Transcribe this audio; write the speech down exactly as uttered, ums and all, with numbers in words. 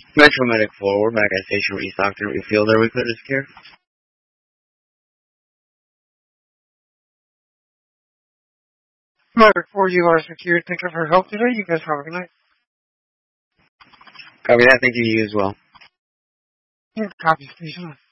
Metro Medic four, we're back at Station East Stockton. We feel there we could this care. Medic four, you are secured. Thank you for your help today. You guys have a good night. Copy that. Thank you. You as well. Yeah, copy, station.